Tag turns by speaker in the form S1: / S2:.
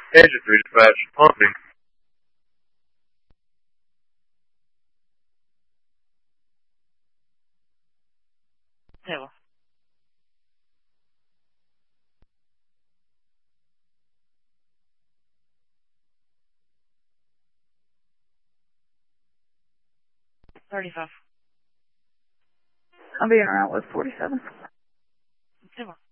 S1: Engine 3 dispatch, pumping.
S2: Table. $35.
S3: I'm being around with 47.
S2: Table.